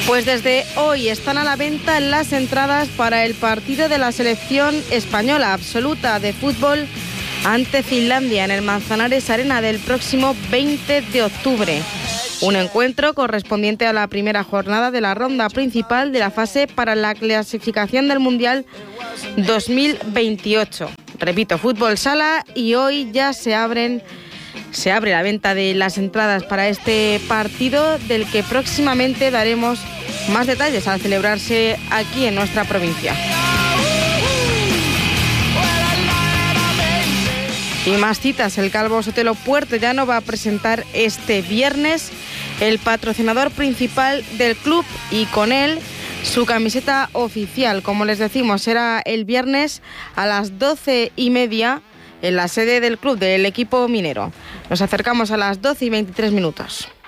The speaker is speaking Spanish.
Pues desde hoy están a la venta las entradas para el partido de la selección española absoluta de fútbol ante Finlandia en el Manzanares Arena del próximo 20 de octubre. Un encuentro correspondiente a la primera jornada de la ronda principal de la fase para la clasificación del Mundial 2028. Repito, fútbol sala, y hoy ya se abre la venta de las entradas para este partido, del que próximamente daremos más detalles al celebrarse aquí en nuestra provincia. Y más citas. El Calvo Sotelo Puertollano va a presentar este viernes el patrocinador principal del club y con él su camiseta oficial. Como les decimos, será el viernes a las 12:30 en la sede del club del equipo minero. Nos acercamos a las 12:23.